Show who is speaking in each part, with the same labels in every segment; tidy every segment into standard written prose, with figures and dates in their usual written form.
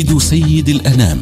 Speaker 1: مولد سيد الأنام.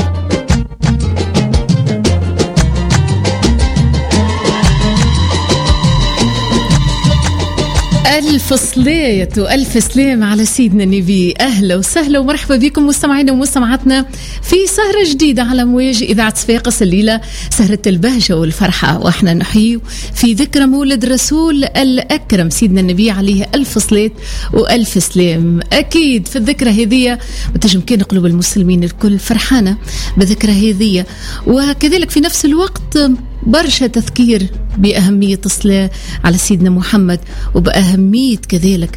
Speaker 2: ألف صلاة وألف سلام على سيدنا النبي. أهلا وسهلا ومرحبا بكم مستمعينا ومستمعاتنا في سهرة جديدة على موج إذاعة صفاقس. الليلة سهرة البهجة والفرحة، وإحنا نحيي في ذكرى مولد رسول الأكرم سيدنا النبي عليه ألف صلاة وألف سلام. أكيد في الذكرى هذه وتجمكن قلوب المسلمين الكل فرحانة بذكرى هذه، وكذلك في نفس الوقت برشا تذكير بأهمية الصلاة على سيدنا محمد، وبأهمية كذلك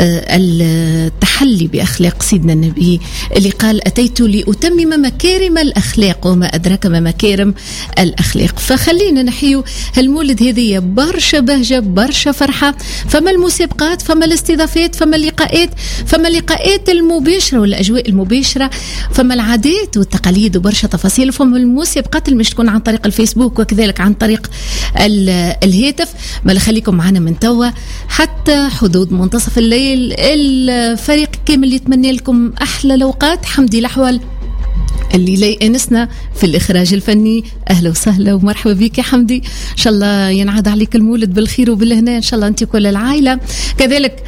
Speaker 2: التحلي بأخلاق سيدنا النبي اللي قال أتيت لأتمم مكارم الأخلاق، وما أدرك ما مكارم الأخلاق. فخلينا نحيو هالمولد هذه برشا بهجة برشا فرحة. فما المسابقات، فما الاستضافات، فما اللقاءات المباشرة والأجواء المباشرة، فما العادات والتقاليد وبرشا تفاصيل، فما المسابقات اللي مش تكون عن طريق الفيسبوك وكذلك عن طريق الهاتف. ما خليكم معنا من توا حتى حدود منتصف الليل. الفريق كامل يتمنى لكم أحلى الأوقات. حمدي الأحوال اللي يأنسنا في الإخراج الفني. أهلا وسهلا ومرحبا بك يا حمدي. إن شاء الله ينعاد عليك المولد بالخير وبالهنا إن شاء الله أنت كل العائلة. كذلك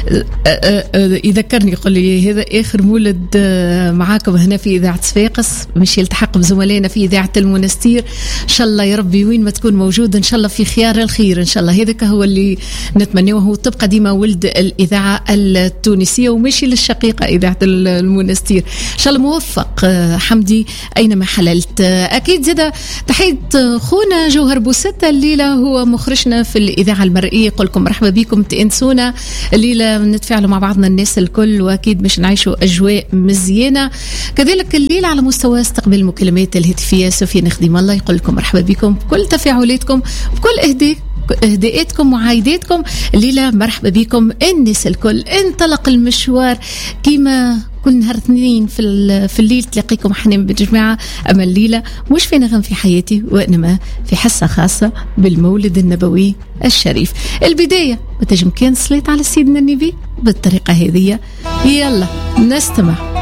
Speaker 2: يذكرني يقول لي هذا آخر مولد معاكم هنا في إذاعة صفاقس، مش يلتحق بزملائنا في إذاعة المنستير. إن شاء الله يا ربي وين ما تكون موجود إن شاء الله في خيار الخير إن شاء الله. هذاك هو اللي نتمناه، هو تبقى ديما ولد الإذاعة التونسية ومشي للشقيقة إذاعة المنستير. إن شاء الله موفق حمدي أينما حللت. أكيد زاد تحية خونا جوهر بوستة الليلة، هو مخرجنا في الإذاعة المرئية. يقول لكم مرحبا بكم، تأنسونا الليلة، نتفاعلوا مع بعضنا الناس الكل، وأكيد مش نعيشوا أجواء مزيانة. كذلك الليلة على مستوى استقبال المكالمات الهاتفية سفيان خديم الله يقول لكم مرحبا بكم بكل تفاعلاتكم بكل اهداءاتكم وعايداتكم. الليلة مرحبا بكم الناس الكل. انطلق المشوار كما كل نهار اثنين في الليل تلاقيكم احنا بالجماعة. أما الليلة مش في نغم في حياتي، وإنما في حصة خاصة بالمولد النبوي الشريف. البداية وتجمكن صلاة على سيدنا النبي بالطريقة هذه. يلا نستمع.